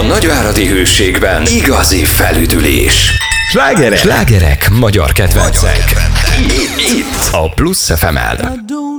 A nagyváradi Hőségben igazi felüdülés. Slágerek magyar kedvencek. Itt a Plusz FM-en.